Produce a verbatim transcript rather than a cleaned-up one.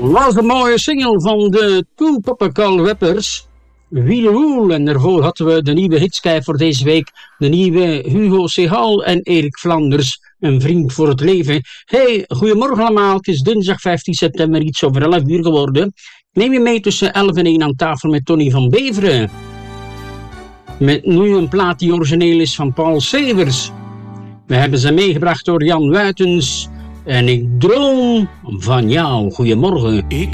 was een mooie single van de Two Popsicle Rappers, Wielerwoel. En daarvoor hadden we de nieuwe hitschijf voor deze week. De nieuwe Hugo Segal en Erik Flanders, een vriend voor het leven. Hey, goedemorgen allemaal. Het is dinsdag vijftien september, iets over elf uur geworden. Ik neem je mee tussen elf en één aan tafel met Tony van Beveren. Met nu een plaat die origineel is van Paul Severs. We hebben ze meegebracht door Jan Wuitens. En ik droom van jou. Goedemorgen. Ik